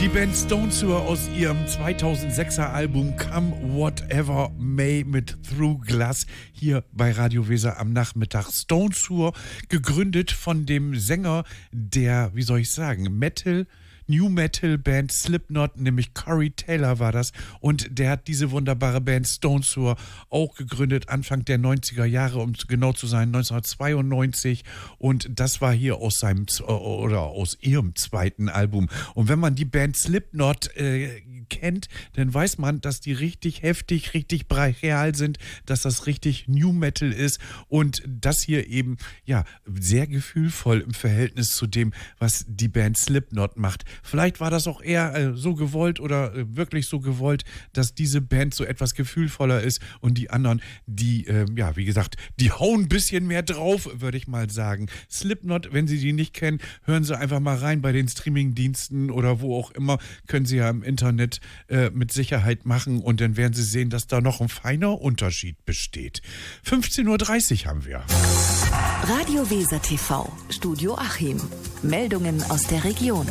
Die Band Stone Sour aus ihrem 2006er Album Come Whatever May mit Through Glass hier bei Radio Weser am Nachmittag. Stone Sour, gegründet von dem Sänger der, wie soll ich sagen, New Metal Band Slipknot, nämlich Corey Taylor war das, und der hat diese wunderbare Band Stone Sour auch gegründet Anfang der 90er Jahre, um genau zu sein, 1992, und das war hier aus ihrem zweiten Album. Und wenn man die Band Slipknot kennt, dann weiß man, dass die richtig heftig, richtig brachial sind, dass das richtig New Metal ist und das hier eben, ja, sehr gefühlvoll im Verhältnis zu dem, was die Band Slipknot macht. Vielleicht war das auch eher so gewollt oder wirklich so gewollt, dass diese Band so etwas gefühlvoller ist und die anderen, die, ja, wie gesagt, die hauen ein bisschen mehr drauf, würde ich mal sagen. Slipknot, wenn Sie die nicht kennen, hören Sie einfach mal rein bei den Streamingdiensten oder wo auch immer, können Sie ja im Internet mit Sicherheit machen und dann werden Sie sehen, dass da noch ein feiner Unterschied besteht. 15:30 Uhr haben wir. Radio Weser TV, Studio Achim. Meldungen aus der Region.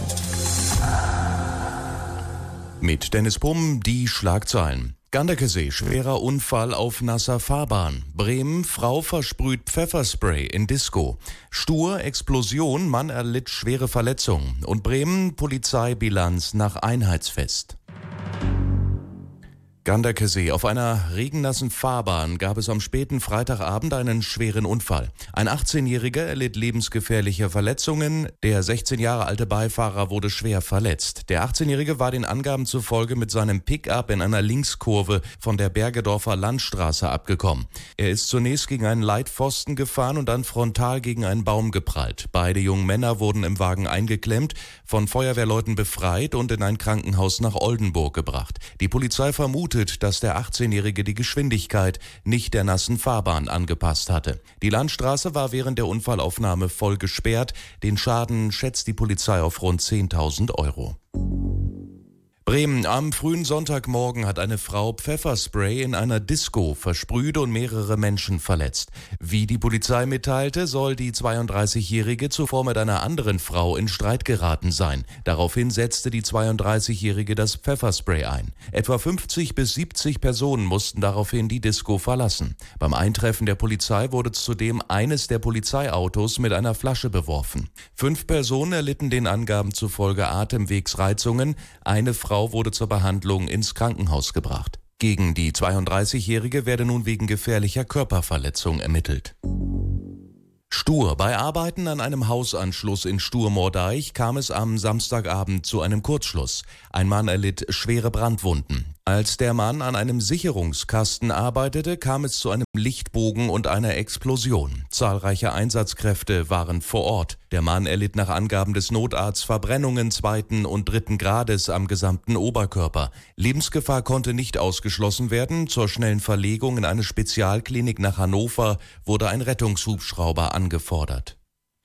Mit Dennis Pumm die Schlagzeilen. Ganderkesee, schwerer Unfall auf nasser Fahrbahn. Bremen, Frau versprüht Pfefferspray in Disco. Stur, Explosion, Mann erlitt schwere Verletzungen. Und Bremen, Polizeibilanz nach Einheitsfest. Ganderkesee. Auf einer regennassen Fahrbahn gab es am späten Freitagabend einen schweren Unfall. Ein 18-Jähriger erlitt lebensgefährliche Verletzungen. Der 16 Jahre alte Beifahrer wurde schwer verletzt. Der 18-Jährige war den Angaben zufolge mit seinem Pickup in einer Linkskurve von der Bergedorfer Landstraße abgekommen. Er ist zunächst gegen einen Leitpfosten gefahren und dann frontal gegen einen Baum geprallt. Beide jungen Männer wurden im Wagen eingeklemmt, von Feuerwehrleuten befreit und in ein Krankenhaus nach Oldenburg gebracht. Die Polizei vermutet, dass der 18-Jährige die Geschwindigkeit nicht der nassen Fahrbahn angepasst hatte. Die Landstraße war während der Unfallaufnahme voll gesperrt. Den Schaden schätzt die Polizei auf rund 10.000 Euro. Bremen. Am frühen Sonntagmorgen hat eine Frau Pfefferspray in einer Disco versprüht und mehrere Menschen verletzt. Wie die Polizei mitteilte, soll die 32-Jährige zuvor mit einer anderen Frau in Streit geraten sein. Daraufhin setzte die 32-Jährige das Pfefferspray ein. Etwa 50 bis 70 Personen mussten daraufhin die Disco verlassen. Beim Eintreffen der Polizei wurde zudem eines der Polizeiautos mit einer Flasche beworfen. 5 Personen erlitten den Angaben zufolge Atemwegsreizungen. Eine Frau wurde zur Behandlung ins Krankenhaus gebracht. Gegen die 32-Jährige werde nun wegen gefährlicher Körperverletzung ermittelt. Stur. Bei Arbeiten an einem Hausanschluss in Stur-Mordeich kam es am Samstagabend zu einem Kurzschluss. Ein Mann erlitt schwere Brandwunden. Als der Mann an einem Sicherungskasten arbeitete, kam es zu einem Lichtbogen und einer Explosion. Zahlreiche Einsatzkräfte waren vor Ort. Der Mann erlitt nach Angaben des Notarztes Verbrennungen 2. und 3. Grades am gesamten Oberkörper. Lebensgefahr konnte nicht ausgeschlossen werden. Zur schnellen Verlegung in eine Spezialklinik nach Hannover wurde ein Rettungshubschrauber angefordert.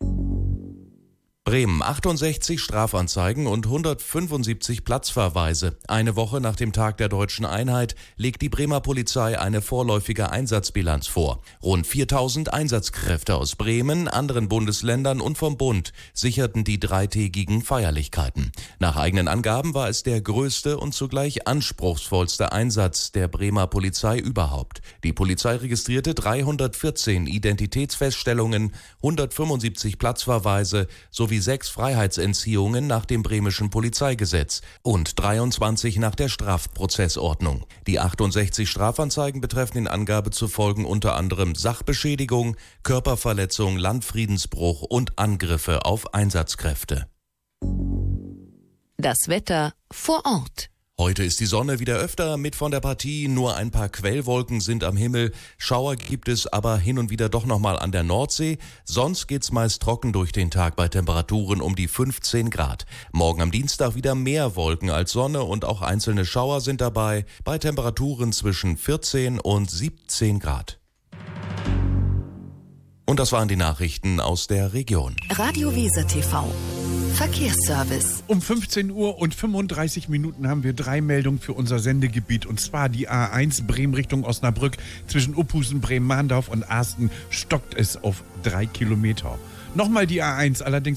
Bremen. 68 Strafanzeigen und 175 Platzverweise. Eine Woche nach dem Tag der Deutschen Einheit legt die Bremer Polizei eine vorläufige Einsatzbilanz vor. Rund 4.000 Einsatzkräfte aus Bremen, anderen Bundesländern und vom Bund sicherten die dreitägigen Feierlichkeiten. Nach eigenen Angaben war es der größte und zugleich anspruchsvollste Einsatz der Bremer Polizei überhaupt. Die Polizei registrierte 314 Identitätsfeststellungen, 175 Platzverweise sowie 6 Freiheitsentziehungen nach dem bremischen Polizeigesetz und 23 nach der Strafprozessordnung. Die 68 Strafanzeigen betreffen in Angabe zufolge unter anderem Sachbeschädigung, Körperverletzung, Landfriedensbruch und Angriffe auf Einsatzkräfte. Das Wetter vor Ort. Heute ist die Sonne wieder öfter mit von der Partie, nur ein paar Quellwolken sind am Himmel, Schauer gibt es aber hin und wieder doch nochmal an der Nordsee, sonst geht's meist trocken durch den Tag bei Temperaturen um die 15 Grad. Morgen am Dienstag wieder mehr Wolken als Sonne und auch einzelne Schauer sind dabei, bei Temperaturen zwischen 14 und 17 Grad. Und das waren die Nachrichten aus der Region. Radio Weser TV. Verkehrsservice. Um 15:35 Uhr haben wir 3 Meldungen für unser Sendegebiet. Und zwar die A1 Bremen Richtung Osnabrück. Zwischen Uphusen, Bremen-Mahndorf und Arsten stockt es auf 3 Kilometer. Nochmal die A1, allerdings